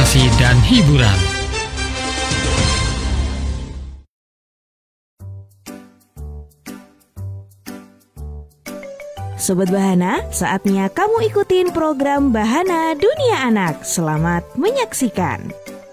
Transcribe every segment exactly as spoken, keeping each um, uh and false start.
informasi dan hiburan. Sobat Bahana, saatnya kamu ikutin program Bahana Dunia Anak. Selamat menyaksikan.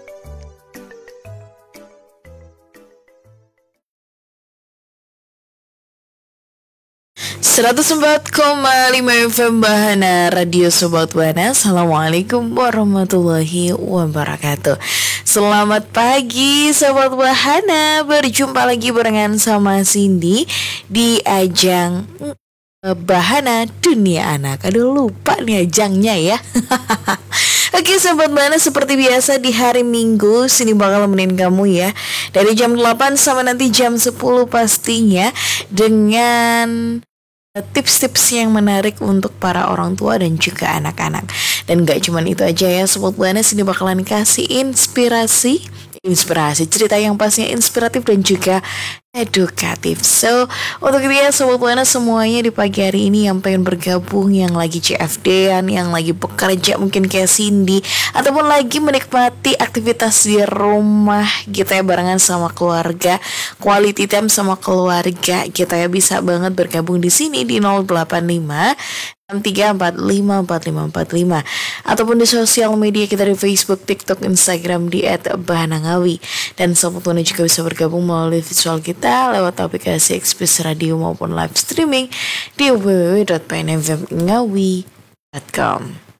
seratus empat koma lima F M Bahana Radio Sobat Bahana. Assalamualaikum warahmatullahi wabarakatuh. Selamat pagi Sobat Bahana. Berjumpa lagi barengan sama Cindy di ajang Bahana Dunia Anak. Aduh lupa nih ajangnya ya. Oke Sobat Bahana, seperti biasa di hari Minggu sini bakal nemenin kamu ya dari jam delapan sampai nanti jam sepuluh pastinya, dengan tips-tips yang menarik untuk para orang tua dan juga anak-anak. Dan gak cuman itu aja ya Sobat Bahana, sini bakalan kasih inspirasi Inspirasi cerita yang pastinya inspiratif dan juga edukatif. So, untuk itu ya Sobat Bahana semuanya di pagi hari ini yang pengen bergabung, yang lagi C F D-an, yang lagi bekerja mungkin kayak Cindy, ataupun lagi menikmati aktivitas di rumah gitu ya barengan sama keluarga, quality time sama keluarga gitu ya, bisa banget bergabung di sini di nol delapan lima enam tiga empat lima empat lima empat lima ataupun di sosial media kita di Facebook, TikTok, Instagram di et bahanangawi. Dan Sobat Bahana juga bisa bergabung melalui visual kita lewat aplikasi Express Radio maupun live streaming di w w w dot p n f m ngawi dot com.